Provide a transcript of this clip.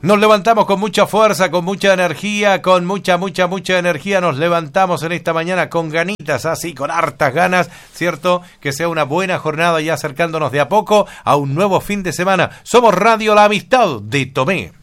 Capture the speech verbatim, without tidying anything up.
Nos levantamos con mucha fuerza, con mucha energía, con mucha, mucha, mucha energía. Nos levantamos en esta mañana con ganitas, así, con hartas ganas, ¿cierto? Que sea una buena jornada ya acercándonos de a poco a un nuevo fin de semana. Somos Radio La Amistad de Tomé.